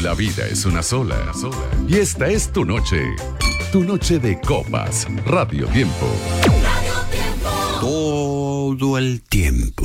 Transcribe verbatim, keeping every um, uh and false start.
La vida es una sola, sola. Y esta es tu noche. Tu noche de copas. Radio Tiempo. Todo el tiempo.